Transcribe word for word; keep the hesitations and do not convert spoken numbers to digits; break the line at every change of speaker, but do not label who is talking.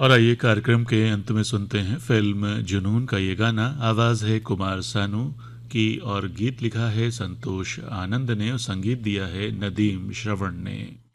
और आइए कार्यक्रम के अंत में सुनते हैं फिल्म जुनून का ये गाना। आवाज़ है कुमार सानू की और गीत लिखा है संतोष आनंद ने और संगीत दिया है नदीम श्रवण ने।